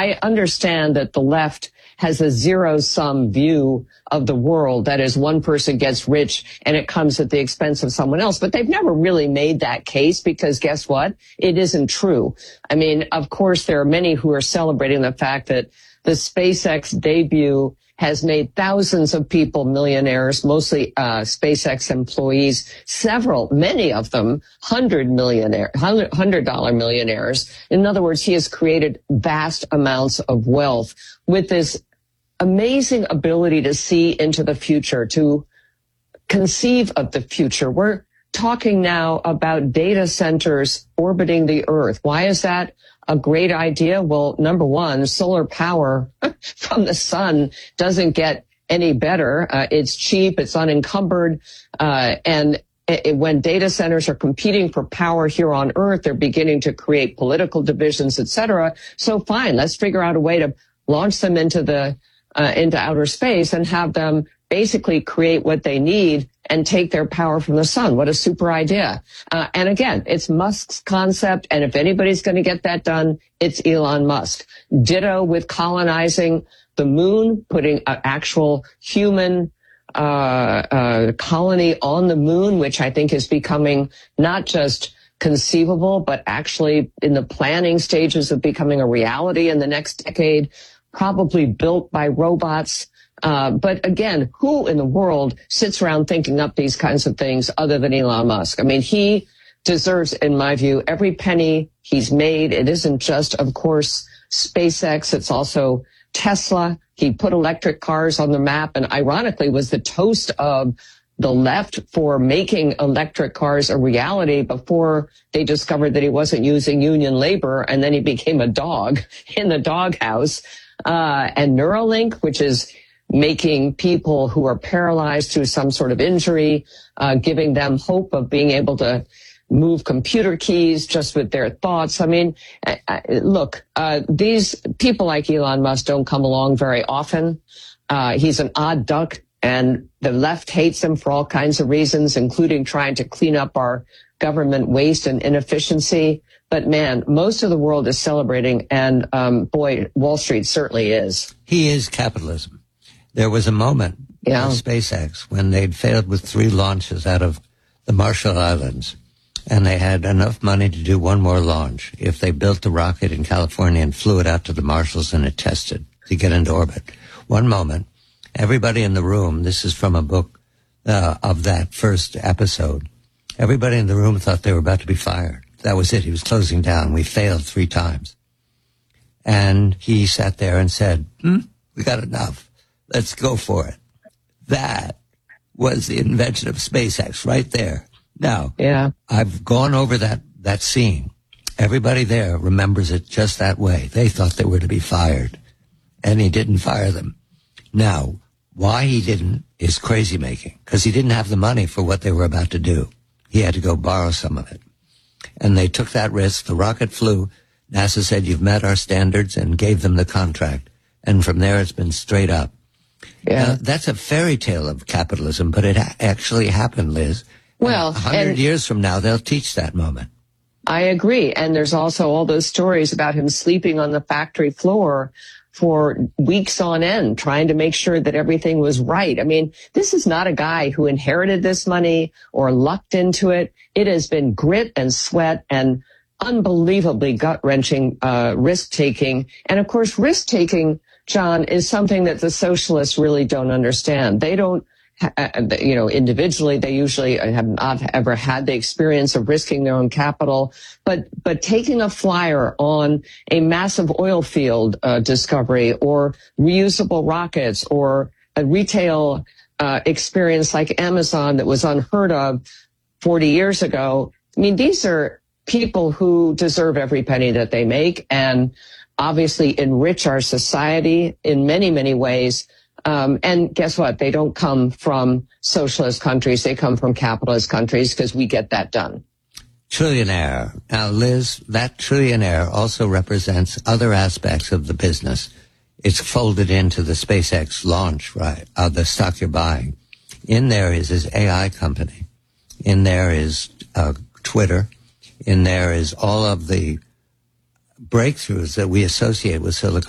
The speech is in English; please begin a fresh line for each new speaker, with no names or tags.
I understand that the left has a zero-sum view of the world. That is, one person gets rich and it comes at the expense of someone else. But they've never really made that case because guess what? It isn't true. I mean, of course, there are many who are celebrating the fact that the SpaceX debut has made thousands of people millionaires, mostly SpaceX employees, many of them $100 millionaires. In other words, he has created vast amounts of wealth with this amazing ability to see into the future, to conceive of the future. We're talking now about data centers orbiting the Earth. Why is that a great idea? Well, number one, solar power from the sun doesn't get any better. It's cheap, it's unencumbered, and when data centers are competing for power here on Earth, they're beginning to create political divisions, et cetera. So fine, let's figure out a way to launch them into outer space and have them basically create what they need and take their power from the sun. What a super idea. And again, it's Musk's concept. And if anybody's going to get that done, it's Elon Musk. Ditto with colonizing the moon, putting an actual human colony on the moon, which I think is becoming not just conceivable, but actually in the planning stages of becoming a reality in the next decade, probably built by robots. But again, who in the world sits around thinking up these kinds of things other than Elon Musk? I mean, he deserves, in my view, every penny he's made. It isn't just, of course, SpaceX. It's also Tesla. He put electric cars on the map and ironically was the toast of the left for making electric cars a reality before they discovered that he wasn't using union labor. And then he became a dog in the doghouse. And Neuralink, which is making people who are paralyzed through some sort of injury, giving them hope of being able to move computer keys just with their thoughts. I mean, look, these people like Elon Musk don't come along very often. He's an odd duck, and the left hates him for all kinds of reasons, including trying to clean up our government waste and inefficiency. But man, most of the world is celebrating, and boy, Wall Street certainly is.
He is capitalism. There was a moment with SpaceX when they'd failed with 3 launches out of the Marshall Islands, and they had enough money to do one more launch if they built the rocket in California and flew it out to the Marshalls and it tested to get into orbit. One moment, everybody in the room, this is from a book of that first episode, everybody in the room thought they were about to be fired. That was it. He was closing down. We failed 3 times. And he sat there and said, we got enough. Let's go for it. That was the invention of SpaceX right there. Now, I've gone over that scene. Everybody there remembers it just that way. They thought they were to be fired, and he didn't fire them. Now, why he didn't is crazy making, because he didn't have the money for what they were about to do. He had to go borrow some of it. And they took that risk. The rocket flew. NASA said, you've met our standards, and gave them the contract. And from there, it's been straight up.
Yeah.
That's a fairy tale of capitalism, but it actually happened, Liz.
Well,
100 years from now, they'll teach that moment.
I agree. And there's also all those stories about him sleeping on the factory floor for weeks on end, trying to make sure that everything was right. I mean, this is not a guy who inherited this money or lucked into it. It has been grit and sweat and unbelievably gut-wrenching risk-taking. And of course, risk-taking, John, is something that the socialists really don't understand. They don't, individually, they usually have not ever had the experience of risking their own capital, but taking a flyer on a massive oil field discovery or reusable rockets or a retail experience like Amazon that was unheard of 40 years ago. I mean, these are people who deserve every penny that they make and obviously enrich our society in many, many ways. And guess what? They don't come from socialist countries. They come from capitalist countries because we get that done.
Trillionaire. Now, Liz, that trillionaire also represents other aspects of the business. It's folded into the SpaceX launch, right, of the stock you're buying. In there is his AI company. In there is Twitter. In there is all of the breakthroughs that we associate with Silicon